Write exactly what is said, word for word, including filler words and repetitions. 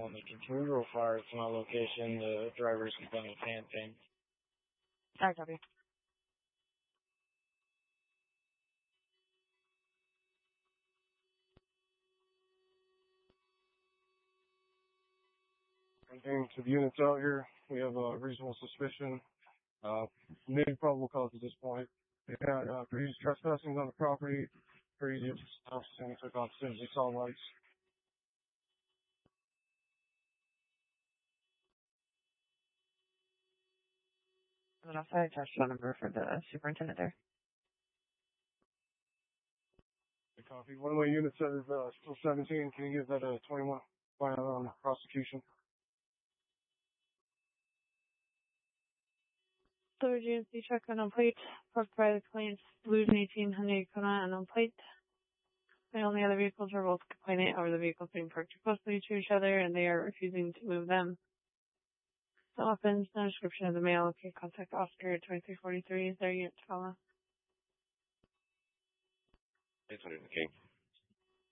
on the continual fire to my location. The driver is complaining of hand pain. I copy. Conveying to the units out here, we have a reasonable suspicion. Uh, maybe probable cause at this point. They had uh, previous trespassing on the property, previous stuff, and took off as soon as they saw lights. And also, I attached phone number for the superintendent there. The copy. One of my units says uh, still seventeen. Can you give that a twenty-one by um, prosecution? Third G M C truck unknown plate, parked by the client's Luton eighteen Hyundai Kona unknown plate. The only other vehicles are both complaining over the vehicles being parked too closely to each other, and they are refusing to move them. The weapons, no description of the male. Okay, contact Oscar at twenty-three forty-three. Is there a unit to follow? eight hundred King.